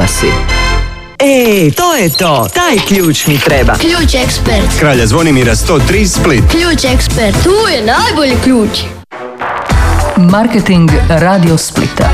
oglasi. To je to. Taj ključ mi treba. Ključ ekspert. Kralja Zvonimira 103 Split. Ključ ekspert. Tu je najbolji ključ. Marketing Radio Splita.